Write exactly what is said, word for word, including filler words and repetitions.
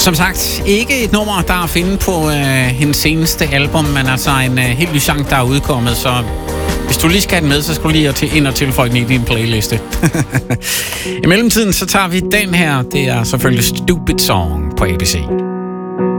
Som sagt, ikke et nummer, der er at finde på øh, hendes seneste album, men altså en øh, helt ny sang, der er udkommet, så hvis du lige skal have den med, så skal du lige til ind og tilføje den i din playliste. I mellemtiden, så tager vi den her. Det er selvfølgelig Stupid Song på A B C.